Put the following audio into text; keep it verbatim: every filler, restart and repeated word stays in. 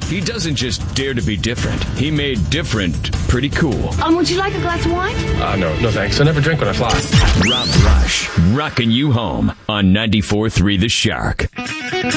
He doesn't just dare to be different. He made different pretty cool. Um, would you like a glass of wine? Uh, no, no thanks. I never drink when I fly. Rob Rush, rocking you home on ninety-four point three The Shark.